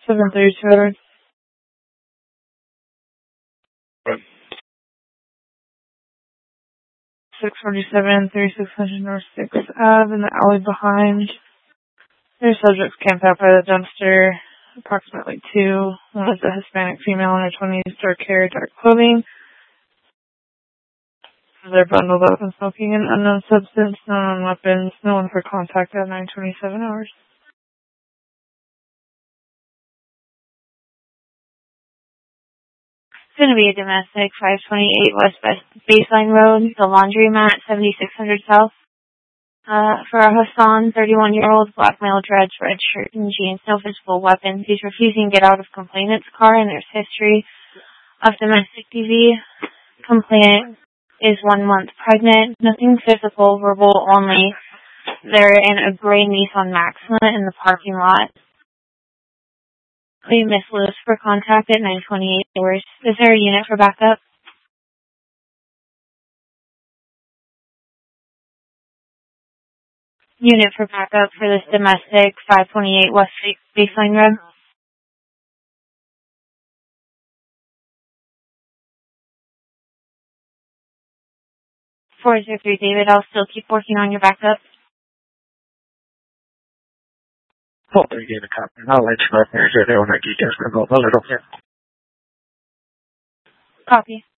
732. 647, 3600 North 6th Ave, in the alley behind. There's subjects camped out by the dumpster, approximately 2. One is a Hispanic female in her 20s, dark hair, dark clothing. They're bundled up and smoking an unknown substance, no known weapons, no one for contact at 9:27 hours. It's going to be a domestic, 528 West Baseline Road, the laundromat, 7600 South. For Hassan, 31-year-old, black male, dreads, red shirt and jeans, no visible weapons. He's refusing to get out of complainant's car, and there's history of domestic DV. Complainant is 1 month pregnant. Nothing physical, verbal only. They're in a gray Nissan Maxima in the parking lot. We Miss Lewis for contact at 9:28 hours. Is there a unit for backup? Unit for backup for this domestic, 528 West Baseline Road. 403 David, I'll still keep working on your backup. 403 David, copy. I'll let you know if there's any details for both a little bit. Copy.